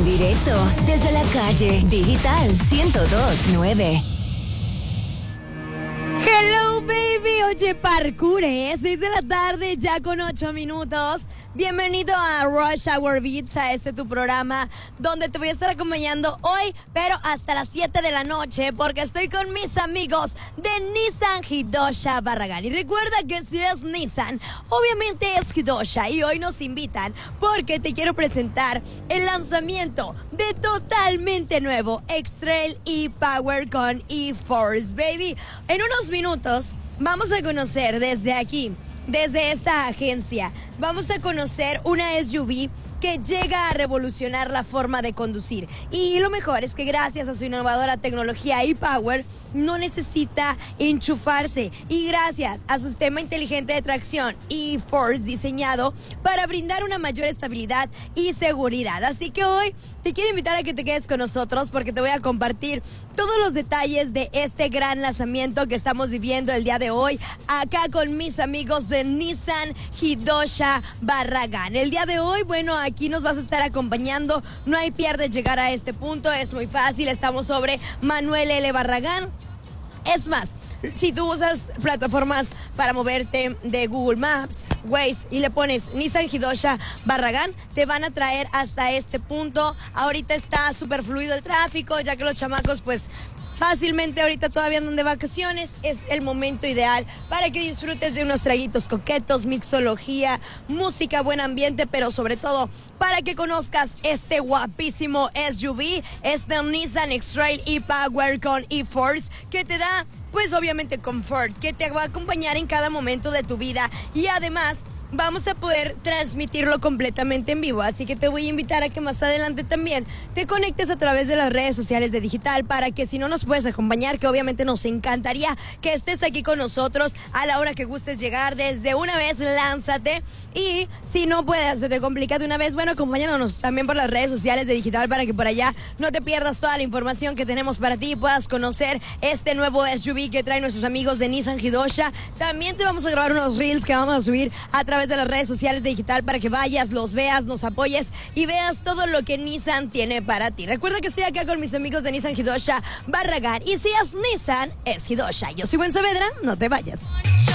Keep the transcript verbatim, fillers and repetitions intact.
directo desde la calle Digital ciento dos punto nueve. Hello baby, oye parkour, ¿eh? seis de la tarde ya con ocho minutos. Bienvenido a Rush Hour Beats, a este tu programa donde te voy a estar acompañando hoy, pero hasta las siete de la noche, porque estoy con mis amigos de Nissan Hidosha Barragán. Y recuerda que si es Nissan, obviamente es Hidosha, y hoy nos invitan porque te quiero presentar el lanzamiento de totalmente nuevo X-Trail e-Power con e-Force, baby. En unos minutos vamos a conocer desde aquí, desde esta agencia, vamos a conocer una S U V que llega a revolucionar la forma de conducir. Y lo mejor es que gracias a su innovadora tecnología e-Power no necesita enchufarse. Y gracias a su sistema inteligente de tracción e-Force diseñado para brindar una mayor estabilidad y seguridad. Así que hoy te quiero invitar a que te quedes con nosotros porque te voy a compartir todos los detalles de este gran lanzamiento que estamos viviendo el día de hoy acá con mis amigos de Nissan Hidosha Barragán. El día de hoy, bueno, aquí nos vas a estar acompañando. No hay pierde llegar a este punto, es muy fácil. Estamos sobre Manuel L. Barragán. Es más, si tú usas plataformas para moverte de Google Maps, Waze, y le pones Nissan Hidosha Barragán, te van a traer hasta este punto. Ahorita está súper fluido el tráfico, ya que los chamacos, pues, fácilmente ahorita todavía andan de vacaciones. Es el momento ideal para que disfrutes de unos traguitos coquetos, mixología, música, buen ambiente, pero sobre todo para que conozcas este guapísimo S U V, este Nissan X-Trail e-Power con e-Force, que te da, pues obviamente, confort, que te va a acompañar en cada momento de tu vida, y además vamos a poder transmitirlo completamente en vivo. Así que te voy a invitar a que más adelante también te conectes a través de las redes sociales de Digital, para que si no nos puedes acompañar, que obviamente nos encantaría que estés aquí con nosotros a la hora que gustes llegar. Desde una vez lánzate, y si no puedes, se te complica de una vez, bueno, acompáñanos también por las redes sociales de Digital para que por allá no te pierdas toda la información que tenemos para ti y puedas conocer este nuevo S U V que traen nuestros amigos de Nissan Hidosha. También te vamos a grabar unos reels que vamos a subir a través de las redes sociales de Digital para que vayas, los veas, nos apoyes y veas todo lo que Nissan tiene para ti. Recuerda que estoy acá con mis amigos de Nissan Hidosha Barragán, y si es Nissan, es Hidosha. Yo soy Buen Saavedra, no te vayas.